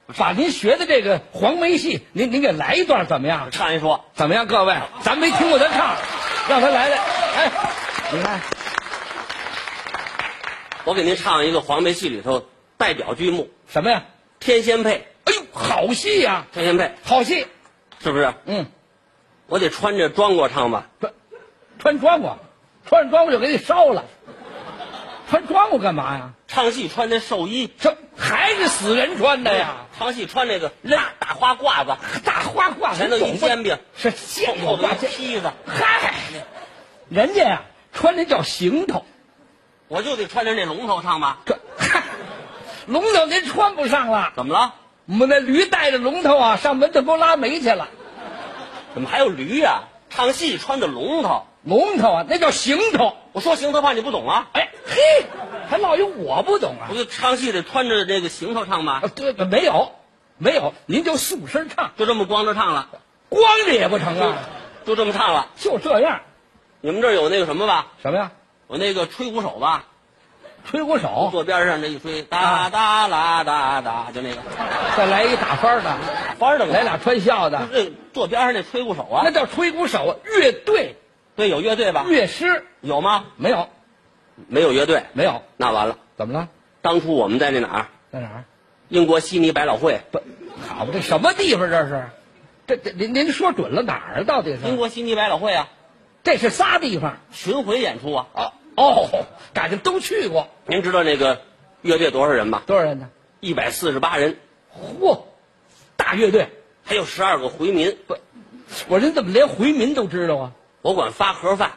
把您学的这个黄梅戏，您给来一段怎么样？ 唱一说怎么样？各位，咱没听过他唱，让他来。哎，你看， 我给您唱一个黄梅戏里头代表剧目， 什么呀？ 天仙配。 哎呦，好戏呀！ 天仙配， 好戏。 是不是？ 嗯， 我得穿着装过唱吧？ 穿装过，穿上装过就给你烧了。穿装过干嘛呀？ 唱戏穿那寿衣， 这还是死人穿的呀？ 唱戏穿那个大花褂子， 大花褂子， 前头一煎饼， 是线后头挂一坯子。 嗨，人家呀穿的叫行头， 我就得穿着那龙头唱吧？ 这嗨，龙头您穿不上了。 怎么了？ 我们那驴带着龙头啊，上门头沟拉煤去了。 怎么还有驴呀？唱戏穿的龙头， 龙头啊，那叫行头。 我说行头怕你不懂啊？ 哎嘿，还老有我不懂啊我？就唱戏得穿着那个行头唱吧？ 对，没有，您就素身唱， 就这么光着唱了， 光着也不成啊， 就这么唱了。 就这样。 你们这儿有那个什么吧？ 什么呀？ 有那个吹鼓手吧？ 吹鼓手， 坐边上这一吹，哒哒啦哒哒，就那个再来一打翻的， 翻儿的， 来俩穿孝的， 这坐边上那吹鼓手啊那，叫吹鼓手。乐队、 对，有乐队吧？ 乐师有吗？ 没有， 没有乐队， 没有。 那完了。 怎么了？ 当初我们在那哪儿？ 在哪儿？ 英国悉尼百老汇。 不，好吧，这什么地方这是？这您说准了哪儿？到底是？ 英国悉尼百老汇啊， 这是仨地方巡回演出啊。 啊。哦，感情都去过。 您知道那个乐队多少人吗多少人呢？ ？148人， 嚯，大乐队。 还有12个回民。 不，我人怎么连回民都知道啊？ 我管发盒饭。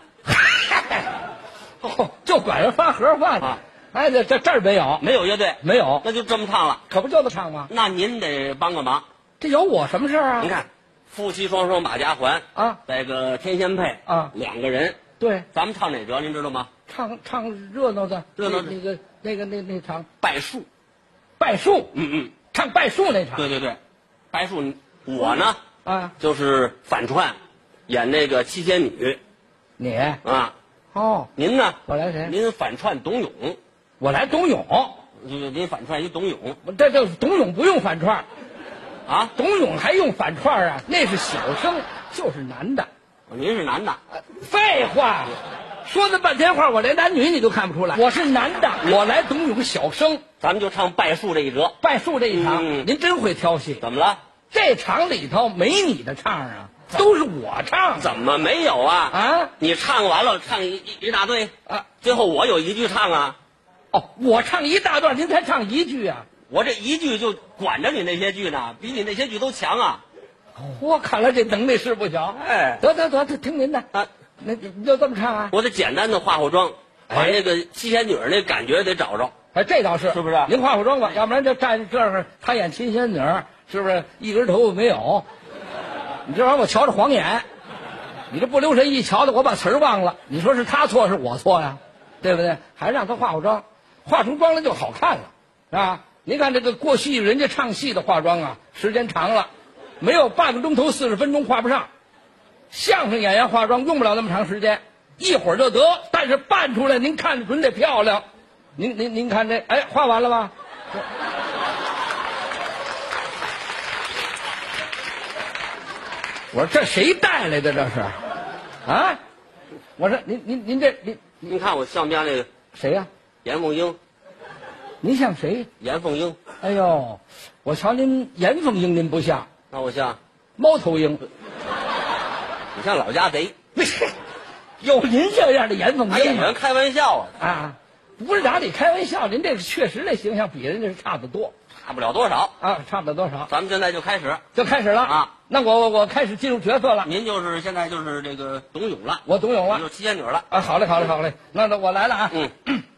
哦，就管人发盒饭呢。 啊哎，这儿没有， 没有乐队， 没有， 那就这么唱了。 可不就这唱吗？ 那您得帮个忙。 这有我什么事儿啊？ 您看，夫妻双双把家还啊， 再个天仙配啊 ，2个人。 对， 咱们唱哪折？您知道吗？ 唱热闹的， 热闹的那场拜树。 拜树， 嗯， 唱拜树那场。 对，拜树。我呢， 啊， 就是反串，演那个七仙女你啊。 哦， 您呢？ 我来谁？ 您反串董永， 我来董永。 您反串一董永这董永不用反串， 啊？ 董永还用反串啊？那是小生，就是男的。 您是男的， 废话，说那半天话，我连男女你都看不出来。我是男的，我来董永小生。 咱们就唱拜树这一折。 拜树这一场， 嗯您真会挑戏。 怎么了？ 这场里头没你的唱啊，都是我唱。 怎么没有啊？ 啊？ 你唱完了，唱一大堆啊， 最后我有一句唱啊， 哦，我唱一大段，您才唱一句啊？ 我这一句就管着你那些句呢，比你那些句都强啊。 我看来这能耐是不小。 哎得，听您的啊， 那你就这么唱啊？ 我得简单的化化妆，把哎那个七仙女那感觉得找着。 哎，这倒是， 是不是您化化妆吧，要不然就站这儿，他演七仙女，是不是一根头发没有？你这玩意儿我瞧着晃眼，你这不留神一瞧的，我把词儿忘了。你说是他错是我错呀？对不对？还让他化化妆，化出妆来就好看了，是吧？您看这个过去人家唱戏的化妆啊，时间长了，没有半个钟头40分钟化不上。相声演员化妆用不了那么长时间，一会儿就得，但是扮出来您看准得漂亮。您看这，哎，画完了吧？我说这谁带来的这是？啊？我说您这您看我像不像那个谁呀、 严凤英？ 您像谁？ 严凤英， 哎呦，我瞧您严凤英您不像， 那我像猫头鹰。 你像老家贼。 有您这样的严凤英吗拿演员？开玩笑啊， 啊，不是哪里开玩笑，您这个确实这形象比人家是差得多差不了多少。 啊，差不了多少。 咱们现在就开始， 就开始了啊！ 那我开始进入角色了， 您就是现在就是这个董永了， 我董永了就是七仙女了。 啊！好嘞，那我来了啊！ 嗯。